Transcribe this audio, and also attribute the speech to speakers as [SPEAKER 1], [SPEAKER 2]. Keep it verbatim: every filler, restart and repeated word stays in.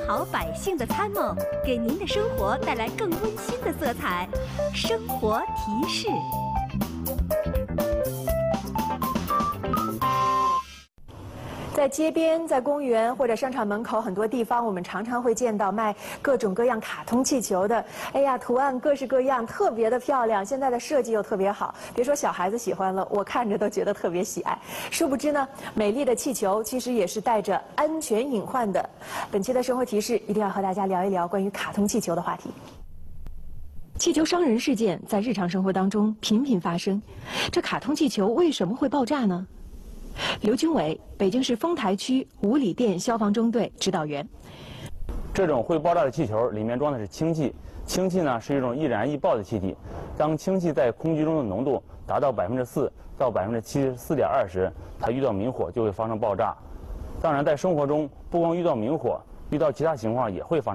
[SPEAKER 1] 好百姓的参谋，给您的生活带来更温馨的色彩。生活提示。
[SPEAKER 2] 在街边、在公园或者商场门口，很多地方我们常常会见到卖各种各样卡通气球的。哎呀，图案各式各样，特别的漂亮。现在的设计又特别好，别说小孩子喜欢了，我看着都觉得特别喜爱。殊不知呢，美丽的气球其实也是带着安全隐患的。本期的生活提示一定要和大家聊一聊关于卡通气球的话题。气球伤人事件在日常生活当中频频发生，这卡通气球为什么会爆炸呢？刘军伟，北京市丰台区五里店消防中队指导员。
[SPEAKER 3] 这种会爆炸的气球里面装的是氢气，氢气呢是一种易燃易爆的气体。当氢气在空气中的浓度达到百分之四到百分之七十四点二时，它遇到明火就会发生爆炸。当然，在生活中不光遇到明火，遇到其他情况也会发生。